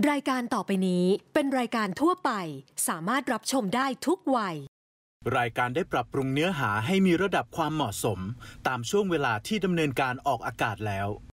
รายการต่อไปนี้เป็นรายการทั่วไปสามารถรับชมได้ทุกวัยรายการได้ปรับปรุงเนื้อหาให้มีระดับความเหมาะสมตามช่วงเวลาที่ดำเนินการออกอากาศแล้ว